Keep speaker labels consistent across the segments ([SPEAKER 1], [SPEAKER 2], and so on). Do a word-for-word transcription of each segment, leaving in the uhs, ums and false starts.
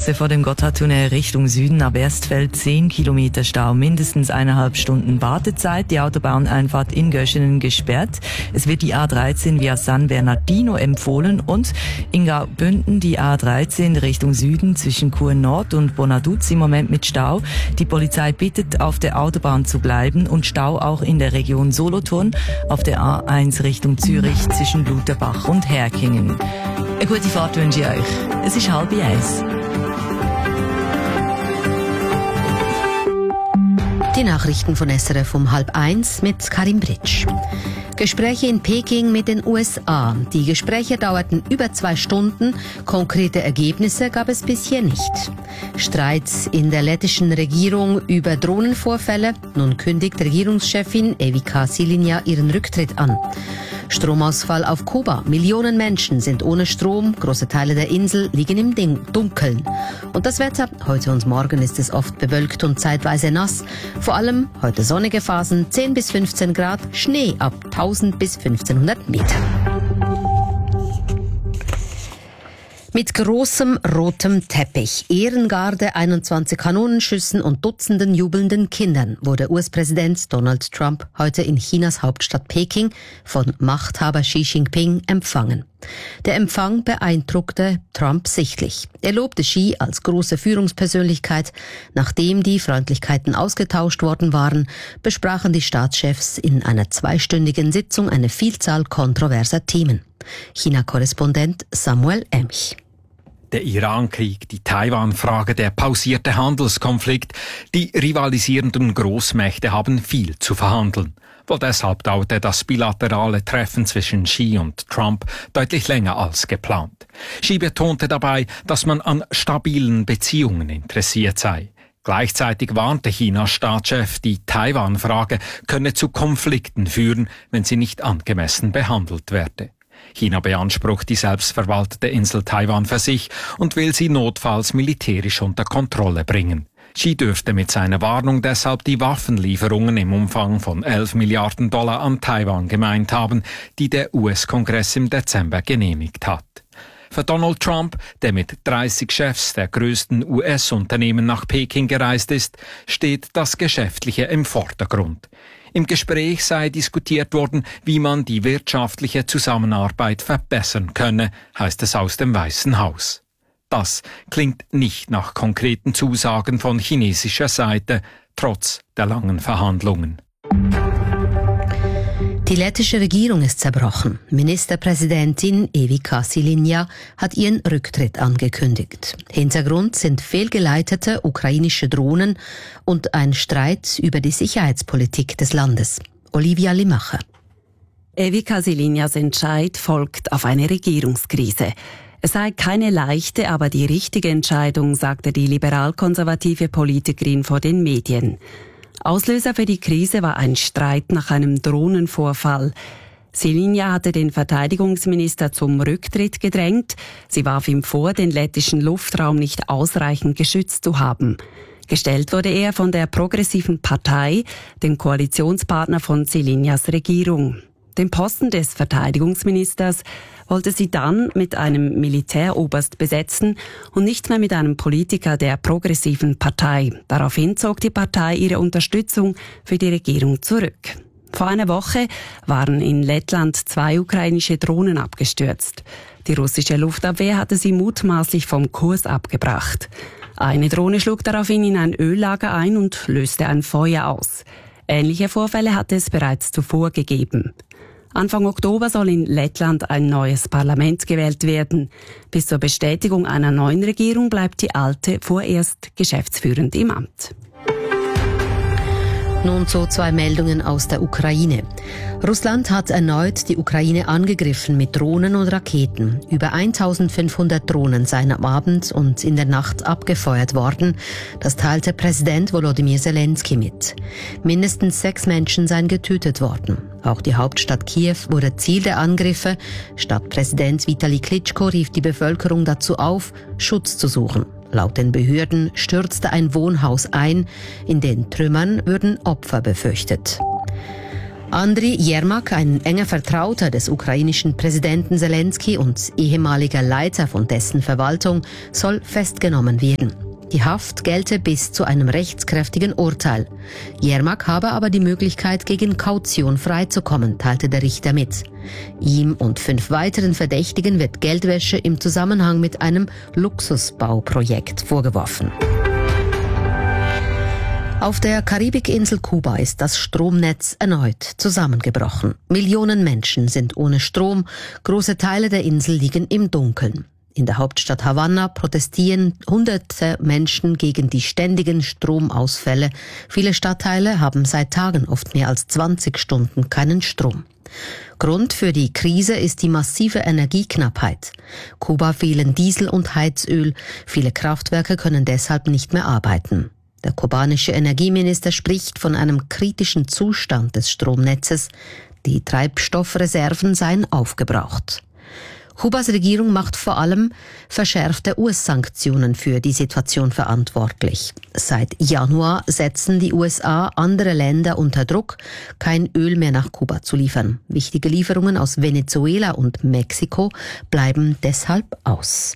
[SPEAKER 1] Hälfte vor dem Gotthardtunnel Richtung Süden ab Erstfeld zehn Kilometer Stau, mindestens eineinhalb Stunden Wartezeit. Die Autobahneinfahrt in Göschenen gesperrt. Es wird die A dreizehn via San Bernardino empfohlen und in Graubünden die A dreizehn Richtung Süden zwischen Chur Nord und Bonaduz im Moment mit Stau. Die Polizei bittet, auf der Autobahn zu bleiben und Stau auch in der Region Solothurn auf der A eins Richtung Zürich zwischen Lutherbach und Herkingen. Eine gute Fahrt wünsche ich euch. Es ist halb eins.
[SPEAKER 2] Die Nachrichten von S R F um halb eins mit Karim Britsch. Gespräche in Peking mit den U S A. Die Gespräche dauerten über zwei Stunden. Konkrete Ergebnisse gab es bisher nicht. Streit in der lettischen Regierung über Drohnenvorfälle. Nun kündigt Regierungschefin Evika Silinja ihren Rücktritt an. Stromausfall auf Kuba. Millionen Menschen sind ohne Strom. Große Teile der Insel liegen im Dunkeln. Und das Wetter? Heute und morgen ist es oft bewölkt und zeitweise nass. Vor allem heute sonnige Phasen, zehn bis fünfzehn Grad, Schnee ab tausend bis fünfzehnhundert Meter. Mit großem rotem Teppich, Ehrengarde, einundzwanzig Kanonenschüssen und Dutzenden jubelnden Kindern wurde U S-Präsident Donald Trump heute in Chinas Hauptstadt Peking von Machthaber Xi Jinping empfangen. Der Empfang beeindruckte Trump sichtlich. Er lobte Xi als große Führungspersönlichkeit. Nachdem die Freundlichkeiten ausgetauscht worden waren, besprachen die Staatschefs in einer zweistündigen Sitzung eine Vielzahl kontroverser Themen. China-Korrespondent Samuel Emch.
[SPEAKER 3] Der Iran-Krieg, die Taiwan-Frage, der pausierte Handelskonflikt, die rivalisierenden Großmächte haben viel zu verhandeln. Wohl deshalb dauerte das bilaterale Treffen zwischen Xi und Trump deutlich länger als geplant. Xi betonte dabei, dass man an stabilen Beziehungen interessiert sei. Gleichzeitig warnte Chinas Staatschef, die Taiwan-Frage könne zu Konflikten führen, wenn sie nicht angemessen behandelt werde. China beansprucht die selbstverwaltete Insel Taiwan für sich und will sie notfalls militärisch unter Kontrolle bringen. Xi dürfte mit seiner Warnung deshalb die Waffenlieferungen im Umfang von elf Milliarden Dollar an Taiwan gemeint haben, die der U S-Kongress im Dezember genehmigt hat. Für Donald Trump, der mit dreißig Chefs der größten U S-Unternehmen nach Peking gereist ist, steht das Geschäftliche im Vordergrund. Im Gespräch sei diskutiert worden, wie man die wirtschaftliche Zusammenarbeit verbessern könne, heißt es aus dem Weißen Haus. Das klingt nicht nach konkreten Zusagen von chinesischer Seite, trotz der langen Verhandlungen.
[SPEAKER 2] Die lettische Regierung ist zerbrochen. Ministerpräsidentin Evika Silinja hat ihren Rücktritt angekündigt. Hintergrund sind fehlgeleitete ukrainische Drohnen und ein Streit über die Sicherheitspolitik des Landes. Olivia Limache.
[SPEAKER 4] Evika Silinjas Entscheid folgt auf eine Regierungskrise. Es sei keine leichte, aber die richtige Entscheidung, sagte die liberal-konservative Politikerin vor den Medien. Auslöser für die Krise war ein Streit nach einem Drohnenvorfall. Silinja hatte den Verteidigungsminister zum Rücktritt gedrängt. Sie warf ihm vor, den lettischen Luftraum nicht ausreichend geschützt zu haben. Gestellt wurde er von der Progressiven Partei, dem Koalitionspartner von Silinjas Regierung. Den Posten des Verteidigungsministers wollte sie dann mit einem Militäroberst besetzen und nicht mehr mit einem Politiker der Progressiven Partei. Daraufhin zog die Partei ihre Unterstützung für die Regierung zurück. Vor einer Woche waren in Lettland zwei ukrainische Drohnen abgestürzt. Die russische Luftabwehr hatte sie mutmaßlich vom Kurs abgebracht. Eine Drohne schlug daraufhin in ein Öllager ein und löste ein Feuer aus. Ähnliche Vorfälle hatte es bereits zuvor gegeben. Anfang Oktober soll in Lettland ein neues Parlament gewählt werden. Bis zur Bestätigung einer neuen Regierung bleibt die alte vorerst geschäftsführend im Amt.
[SPEAKER 2] Nun zu zwei Meldungen aus der Ukraine. Russland hat erneut die Ukraine angegriffen mit Drohnen und Raketen. Über eintausendfünfhundert Drohnen seien am Abend und in der Nacht abgefeuert worden. Das teilte Präsident Volodymyr Zelensky mit. Mindestens sechs Menschen seien getötet worden. Auch die Hauptstadt Kiew wurde Ziel der Angriffe. Stadtpräsident Vitali Klitschko rief die Bevölkerung dazu auf, Schutz zu suchen. Laut den Behörden stürzte ein Wohnhaus ein. In den Trümmern würden Opfer befürchtet. Andriy Yermak, ein enger Vertrauter des ukrainischen Präsidenten Zelensky und ehemaliger Leiter von dessen Verwaltung, soll festgenommen werden. Die Haft gelte bis zu einem rechtskräftigen Urteil. Yermak habe aber die Möglichkeit, gegen Kaution freizukommen, teilte der Richter mit. Ihm und fünf weiteren Verdächtigen wird Geldwäsche im Zusammenhang mit einem Luxusbauprojekt vorgeworfen. Auf der Karibikinsel Kuba ist das Stromnetz erneut zusammengebrochen. Millionen Menschen sind ohne Strom, große Teile der Insel liegen im Dunkeln. In der Hauptstadt Havanna protestieren hunderte Menschen gegen die ständigen Stromausfälle. Viele Stadtteile haben seit Tagen oft mehr als zwanzig Stunden keinen Strom. Grund für die Krise ist die massive Energieknappheit. Kuba fehlen Diesel und Heizöl. Viele Kraftwerke können deshalb nicht mehr arbeiten. Der kubanische Energieminister spricht von einem kritischen Zustand des Stromnetzes. Die Treibstoffreserven seien aufgebraucht. Kubas Regierung macht vor allem verschärfte U S-Sanktionen für die Situation verantwortlich. Seit Januar setzen die U S A andere Länder unter Druck, kein Öl mehr nach Kuba zu liefern. Wichtige Lieferungen aus Venezuela und Mexiko bleiben deshalb aus.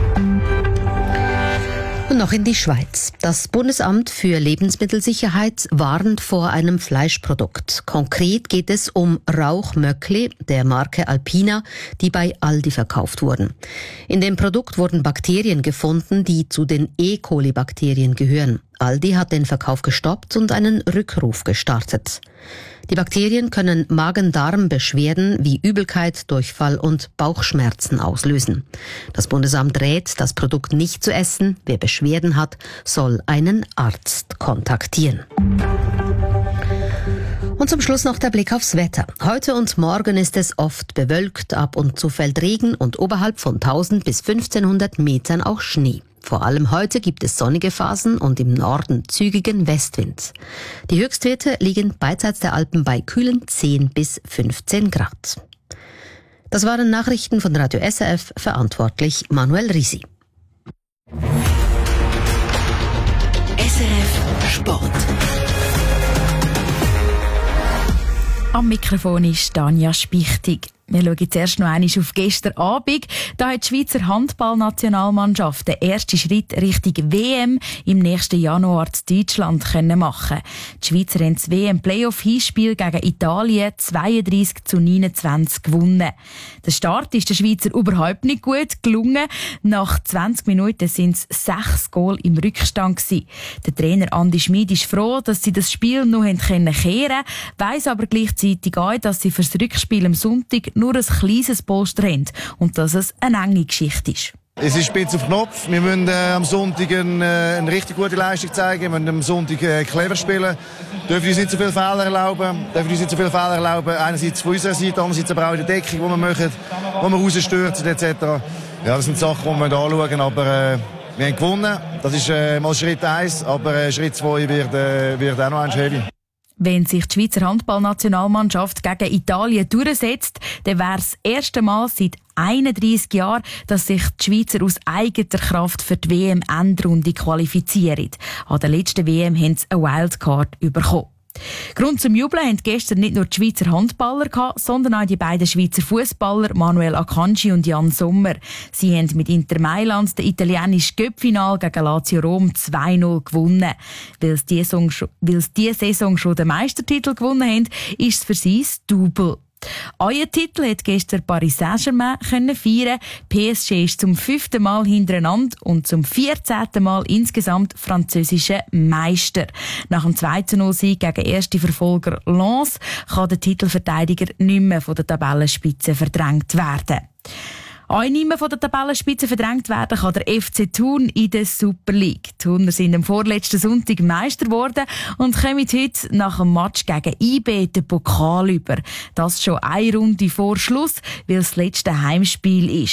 [SPEAKER 2] Und noch in die Schweiz. Das Bundesamt für Lebensmittelsicherheit warnt vor einem Fleischprodukt. Konkret geht es um Rauchmöckli der Marke Alpina, die bei Aldi verkauft wurden. In dem Produkt wurden Bakterien gefunden, die zu den E. coli-Bakterien gehören. Aldi hat den Verkauf gestoppt und einen Rückruf gestartet. Die Bakterien können Magen-Darm-Beschwerden wie Übelkeit, Durchfall und Bauchschmerzen auslösen. Das Bundesamt rät, das Produkt nicht zu essen. Wer Beschwerden hat, soll einen Arzt kontaktieren. Und zum Schluss noch der Blick aufs Wetter. Heute und morgen ist es oft bewölkt, ab und zu fällt Regen und oberhalb von tausend bis fünfzehnhundert Metern auch Schnee. Vor allem heute gibt es sonnige Phasen und im Norden zügigen Westwind. Die Höchstwerte liegen beidseits der Alpen bei kühlen zehn bis fünfzehn Grad. Das waren Nachrichten von Radio S R F, verantwortlich Manuel Risi.
[SPEAKER 5] S R F Sport.
[SPEAKER 6] Am Mikrofon ist Tanja Spichtig. Wir schauen zuerst noch einmal auf gestern Abend. Da hat die Schweizer Handballnationalmannschaft den ersten Schritt Richtung W M im nächsten Januar zu Deutschland können machen. Die Schweizer haben das W M-Playoff-Hinspiel gegen Italien zweiunddreissig zu neunundzwanzig gewonnen. Der Start ist der Schweizer überhaupt nicht gut gelungen. Nach zwanzig Minuten sind es sechs Goal im Rückstand gewesen. Der Trainer Andi Schmid ist froh, dass sie das Spiel noch kehren konnten, weiss aber gleichzeitig auch, dass sie für das Rückspiel am Sonntag nur ein kleines Poster haben und dass es eine enge Geschichte ist.
[SPEAKER 7] Es ist spitz auf Knopf. Wir müssen äh, am Sonntag eine, äh, eine richtig gute Leistung zeigen. Wir müssen am Sonntag äh, clever spielen. Dürfen uns nicht so viele Fehler erlauben. Dürfen uns nicht so viele Fehler erlauben. Einerseits von unserer Seite, andererseits aber auch in der Deckung, die wir machen, wo wir rausstürzen et cetera. Ja, das sind Sachen, die wir anschauen. Aber äh, wir haben gewonnen. Das ist äh, mal Schritt eins. Aber äh, Schritt zwei wird, äh, wird auch noch ein heavy.
[SPEAKER 6] Wenn sich die Schweizer Handballnationalmannschaft gegen Italien durchsetzt, dann wäre es das erste Mal seit einunddreissig Jahren, dass sich die Schweizer aus eigener Kraft für die W M-Endrunde qualifizieren. An der letzten W M haben sie eine Wildcard bekommen. Grund zum Jubeln haben gestern nicht nur die Schweizer Handballer gehabt, sondern auch die beiden Schweizer Fußballer Manuel Akanji und Jan Sommer. Sie haben mit Inter Mailand das italienische Cup-Final gegen Lazio Rom zwei null gewonnen. Weil sie diese Saison, weil sie diese Saison schon den Meistertitel gewonnen haben, ist es für sie das Double. Euer Titel hat gestern Paris Saint-Germain feiern. P S G ist zum fünften Mal hintereinander und zum vierzehnten Mal insgesamt französische Meister. Nach dem zwei zu null Sieg gegen erste Verfolger Lens kann der Titelverteidiger nicht mehr von der Tabellenspitze verdrängt werden. Auch nicht mehr von der Tabellenspitze verdrängt werden kann der F C Thun in der Super League. Die Thuner sind am vorletzten Sonntag Meister geworden und kommen heute nach dem Match gegen I B den Pokal über. Das schon eine Runde vor Schluss, weil es das letzte Heimspiel ist.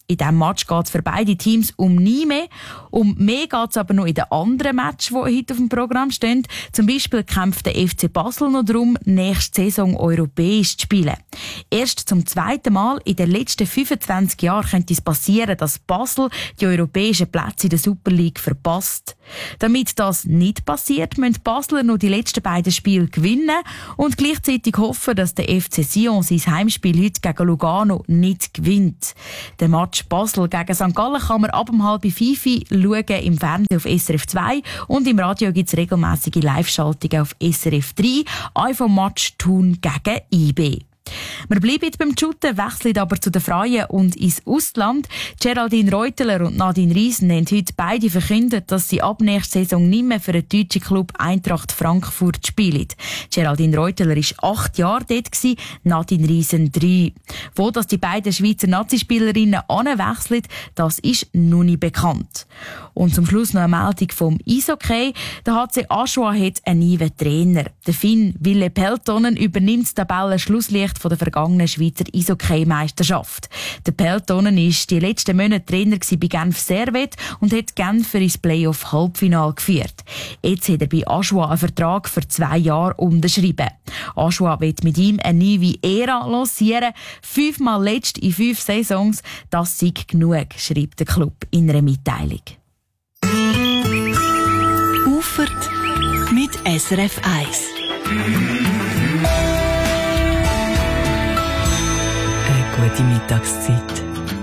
[SPEAKER 6] In diesem Match geht es für beide Teams um nie mehr. Um mehr geht es aber noch in den anderen Matches, die heute auf dem Programm stehen. Zum Beispiel kämpft der F C Basel noch darum, nächste Saison europäisch zu spielen. Erst zum zweiten Mal in den letzten fünfundzwanzig Jahren könnte es passieren, dass Basel die europäischen Plätze in der Super League verpasst. Damit das nicht passiert, müssen die Basler noch die letzten beiden Spiele gewinnen und gleichzeitig hoffen, dass der F C Sion sein Heimspiel heute gegen Lugano nicht gewinnt. Den Match Basel gegen Sankt Gallen kann man ab um halb fünf schauen im Fernsehen auf S R F zwei und im Radio gibt es regelmäßige Live-Schaltungen auf S R F drei, auch vom Match Thun gegen I B. Wir bleiben beim Shooten, wechseln aber zu den Freien und ins Ausland. Geraldine Reuteler und Nadine Riesen haben heute beide verkündet, dass sie ab nächster Saison nicht mehr für den deutschen Club Eintracht Frankfurt spielen. Geraldine Reuteler war acht Jahre dort, Nadine Riesen drei. Wo dass die beiden Schweizer Nazispielerinnen anwechseln, das ist noch nicht bekannt. Und zum Schluss noch eine Meldung vom Eishockey. Der H C Aschua hat einen neuen Trainer. Der Finn Ville Peltonen übernimmt das Tabellenschlusslicht von der vergangenen Schweizer Eishockey-Meisterschaft. Der Peltonen war die letzten Monate Trainer bei Genf Servette und hat Genf ins Playoff-Halbfinale geführt. Jetzt hat er bei Aschua einen Vertrag für zwei Jahre unterschrieben. Aschua wird mit ihm eine neue Ära lancieren. Fünfmal letzt in fünf Saisons, das sei genug, schreibt der Club in einer Mitteilung.
[SPEAKER 5] Ufert mit S R F eins.
[SPEAKER 1] Eine gute Mittagszeit.